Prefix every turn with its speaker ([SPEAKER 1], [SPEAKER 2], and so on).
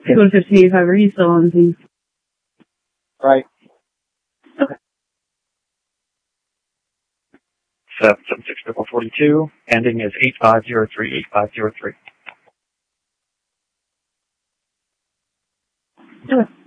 [SPEAKER 1] Go to 1585, are you still on the team?
[SPEAKER 2] Right.
[SPEAKER 1] Okay.
[SPEAKER 3] 776-42, ending is 8503, 8503.
[SPEAKER 1] Okay.